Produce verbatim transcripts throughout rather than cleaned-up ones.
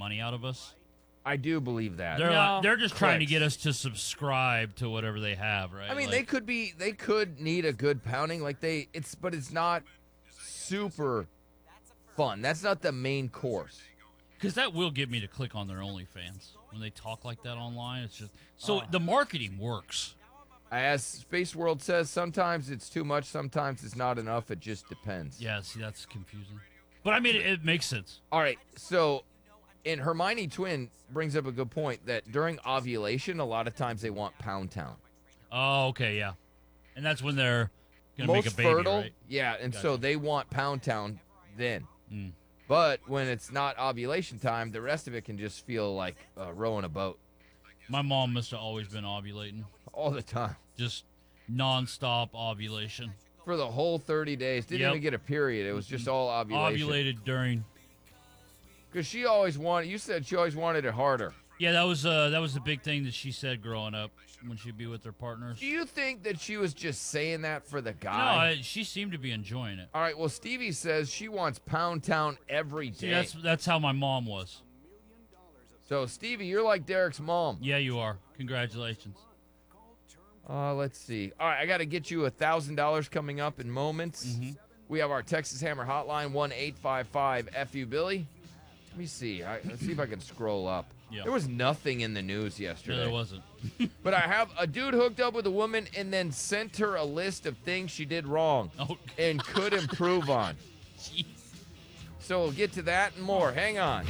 money out of us. I do believe that. They're no, like, they're just trying to clicks. get us to subscribe to whatever they have, right? I mean, like, they could be, they could need a good pounding, like they, it's, but it's not super fun. That's not the main course. Because that will get me to click on their OnlyFans when they talk like that online. It's just so Oh. the marketing works. As Space World says, sometimes it's too much, sometimes it's not enough. It just depends. Yeah, see, that's confusing. But I mean, it, it makes sense. All right, so, and Hermione Twin brings up a good point that during ovulation, a lot of times they want Pound Town. Oh, okay, yeah, and that's when they're gonna Most make a baby, fertile, right? yeah, and so Gotcha. they want Pound Town then. Mm. But when it's not ovulation time, the rest of it can just feel like uh, rowing a boat My mom must have always been ovulating, all the time just nonstop ovulation. for the whole thirty days. Didn't Yep. even get a period. It was just all ovulation. Ovulated during. Because she always wanted, you said she always wanted it harder. Yeah, that was uh that was the big thing that she said growing up when she'd be with her partners. Do you think that she was just saying that for the No, guy? I, she seemed to be enjoying it. All right, well, Stevie says she wants Pound Town every day. See, that's that's how my mom was. So, Stevie, you're like Derek's mom. Yeah, you are. Congratulations. Uh, let's see. All right, I got to get you one thousand dollars coming up in moments. Mm-hmm. We have our Texas Hammer hotline, one eight five five F U Billy. Let me see. I, let's see if I can scroll up. Yeah. There was nothing in the news No, yesterday. there wasn't. But I have a dude hooked up with a woman and then sent her a list of things she did wrong Oh, and could improve on. jeez. So we'll get to that and more. Hang on.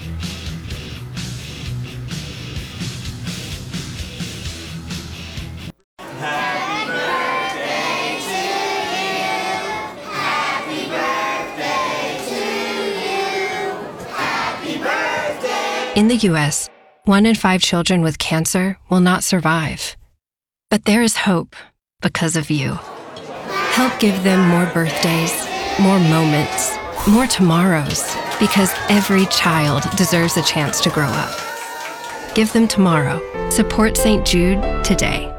In the U S, one in five children with cancer will not survive. But there is hope because of you. Help give them more birthdays, more moments, more tomorrows, because every child deserves a chance to grow up. Give them tomorrow. Support Saint Jude today.